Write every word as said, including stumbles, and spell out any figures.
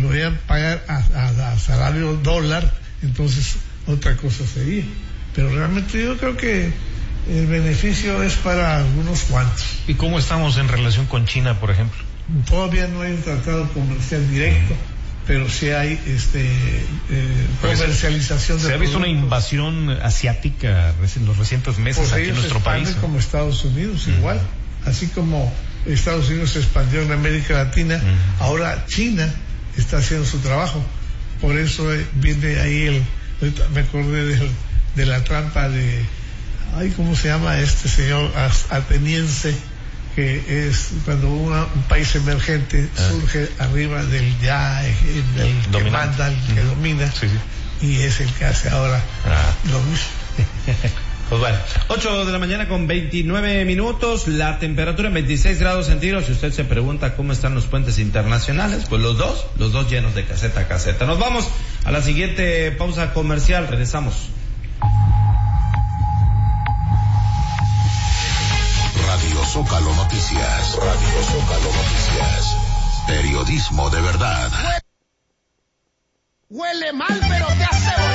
lo vayan a pagar a, a, a salario dólar, entonces otra cosa sería. Pero realmente yo creo que el beneficio es para algunos cuantos. ¿Y cómo estamos en relación con China, por ejemplo? Todavía no hay un tratado comercial directo, pero sí hay este eh, comercialización de se ha visto una invasión asiática en los recientes meses pues aquí en nuestro país, ¿no? Como Estados Unidos, uh-huh. igual, así como Estados Unidos se expandió en América Latina, uh-huh. ahora China está haciendo su trabajo. Por eso viene ahí el, me acordé de, de la trampa de, ay, ¿cómo se llama este señor ateniense? Que es cuando una, un país emergente ah. surge arriba del ya, del que manda, el que uh-huh. domina, sí, sí. y es el que hace ahora ah. lo mismo. Pues bueno, ocho de la mañana con veintinueve minutos, la temperatura en veintiséis grados centígrados. Si usted se pregunta cómo están los puentes internacionales, pues los dos, los dos llenos de caseta a caseta. Nos vamos a la siguiente pausa comercial, regresamos. Radio Zócalo Noticias. Radio Zócalo Noticias. Periodismo de verdad. Huele mal,